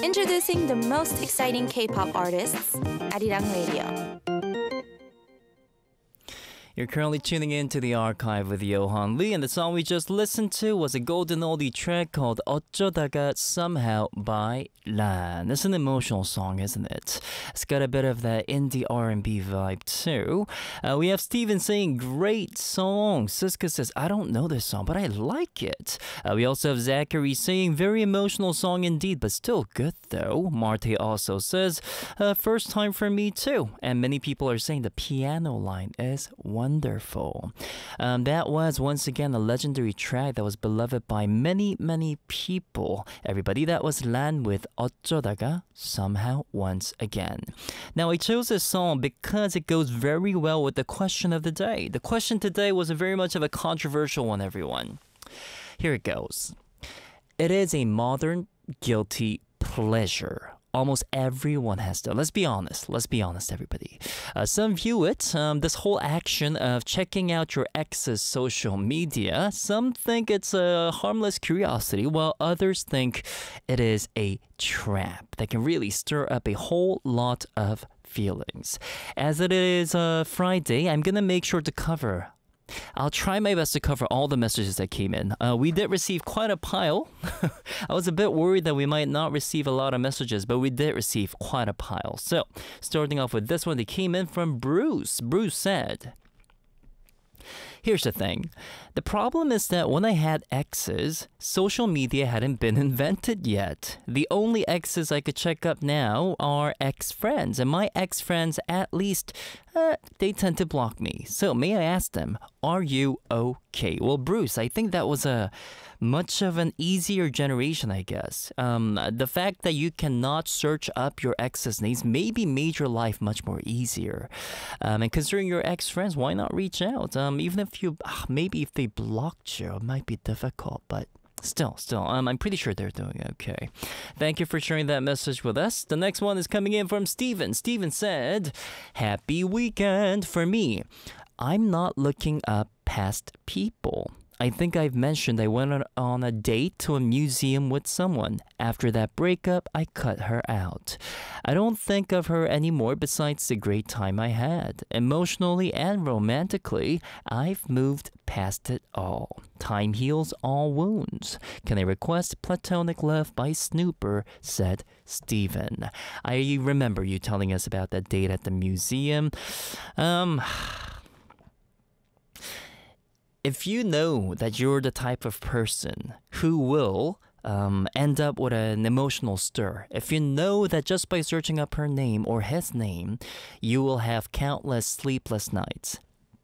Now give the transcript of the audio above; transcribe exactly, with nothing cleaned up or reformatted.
Introducing the most exciting K-pop artists, Arirang Radio. You're currently tuning in to the archive with Johan Lee, and the song we just listened to was a golden oldie track called 어쩌다가 Somehow by Lan. It's an emotional song, isn't it? It's got a bit of that indie R and B vibe too. Uh, we have Steven saying, great song. Siska says, I don't know this song, but I like it. Uh, we also have Zachary saying, very emotional song indeed, but still good though. Marte also says, uh, first time for me too. And many people are saying the piano line is wonderful. Wonderful. Um, that was once again a legendary track that was beloved by many, many people. Everybody, that was Lan with 어쩌다가 Somehow Once Again. Now, I chose this song because it goes very well with the question of the day. The question today was a very much of a controversial one, everyone. Here it goes. It is a modern guilty pleasure. Almost everyone has to. Let's be honest. Let's be honest, everybody. Uh, some view it, um, this whole action of checking out your ex's social media. Some think it's a harmless curiosity, while others think it is a trap that can really stir up a whole lot of feelings. As it is uh, Friday, I'm going to make sure to cover I'll try my best to cover all the messages that came in. Uh, we did receive quite a pile. I was a bit worried that we might not receive a lot of messages, but we did receive quite a pile. So, starting off with this one, that came in from Bruce. Bruce said, here's the thing. The problem is that when I had exes, social media hadn't been invented yet. The only exes I could check up now are ex-friends, and my ex-friends, at least, uh, they tend to block me. So may I ask them, are you okay? Well, Bruce, I think that was a much of an easier generation, I guess. Um, the fact that you cannot search up your ex's names maybe made your life much more easier. Um, and considering your ex-friends, why not reach out? Um, even if you, uh, maybe if they blocked you, it might be difficult, but Still, still, um, I'm pretty sure they're doing okay. Thank you for sharing that message with us. The next one is coming in from Steven. Steven said, happy weekend for me. I'm not looking up past people. I think I've mentioned I went on, on a date to a museum with someone. After that breakup, I cut her out. I don't think of her anymore besides the great time I had. Emotionally and romantically, I've moved past it all. Time heals all wounds. Can I request Platonic Love by Snooper, said Steven. I remember you telling us about that date at the museum. Um... If you know that you're the type of person who will um, end up with an emotional stir, if you know that just by searching up her name or his name, you will have countless sleepless nights,